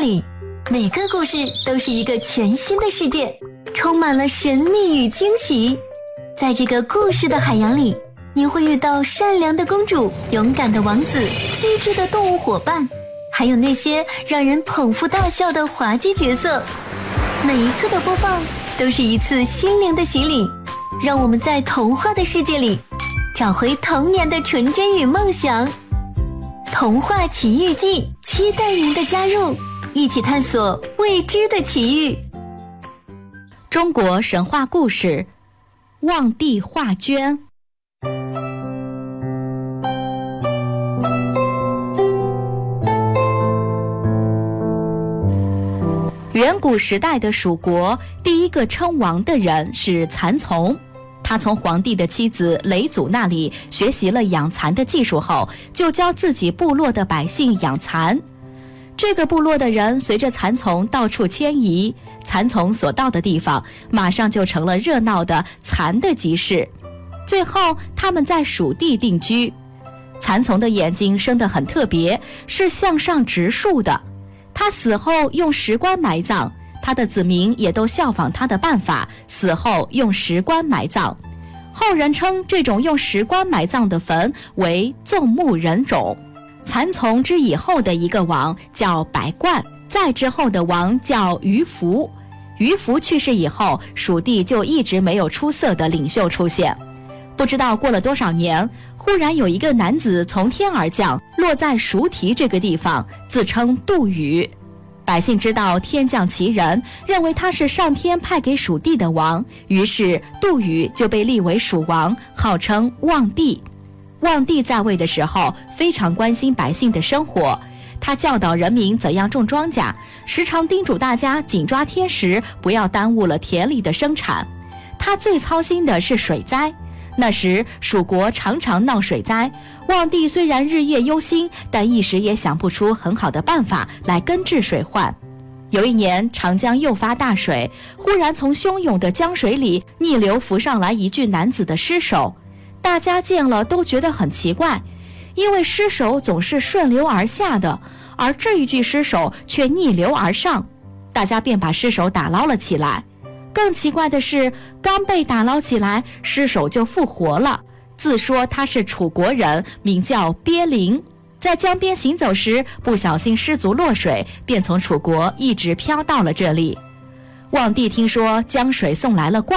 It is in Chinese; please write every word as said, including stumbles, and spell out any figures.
里，每个故事都是一个全新的世界，充满了神秘与惊喜。在这个故事的海洋里，你会遇到善良的公主、勇敢的王子、机智的动物伙伴，还有那些让人捧腹大笑的滑稽角色。每一次的播放都是一次心灵的洗礼，让我们在童话的世界里找回童年的纯真与梦想。童话奇遇记，期待您的加入，一起探索未知的奇遇。 中国神话故事，望帝画捐。远古时代的蜀国，第一个称王的人是蚕丛。他从皇帝的妻子嫘祖那里学习了养蚕的技术后，就教自己部落的百姓养蚕。这个部落的人随着蚕丛到处迁移，蚕丛所到的地方马上就成了热闹的蚕的集市。最后他们在蜀地定居。蚕丛的眼睛生得很特别，是向上直竖的。他死后用石棺埋葬，他的子民也都效仿他的办法，死后用石棺埋葬。后人称这种用石棺埋葬的坟为纵目人冢。蚕丛之以后的一个王叫白冠，再之后的王叫于福。于福去世以后，蜀地就一直没有出色的领袖出现。不知道过了多少年，忽然有一个男子从天而降，落在蜀体这个地方，自称杜宇。百姓知道天降奇人，认为他是上天派给蜀地的王，于是杜宇就被立为蜀王，号称望帝。望帝在位的时候，非常关心百姓的生活，他教导人民怎样种庄稼，时常叮嘱大家紧抓天时，不要耽误了田里的生产。他最操心的是水灾。那时蜀国常常闹水灾，望帝虽然日夜忧心，但一时也想不出很好的办法来根治水患。有一年长江又发大水，忽然从汹涌的江水里逆流浮上来一具男子的尸首。大家见了都觉得很奇怪，因为尸首总是顺流而下的，而这一具尸首却逆流而上。大家便把尸首打捞了起来。更奇怪的是，刚被打捞起来，尸首就复活了，自说他是楚国人，名叫鳖灵，在江边行走时不小心失足落水，便从楚国一直飘到了这里。望帝听说江水送来了